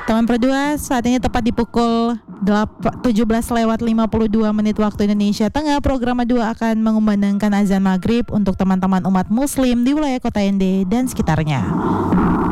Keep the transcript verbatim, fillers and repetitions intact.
Teman berdua, saat ini tepat di pukul tujuh belas lewat lima puluh dua menit waktu Indonesia Tengah. Program dua akan mengumandangkan azan maghrib untuk teman-teman umat muslim di wilayah Kota Ende dan sekitarnya.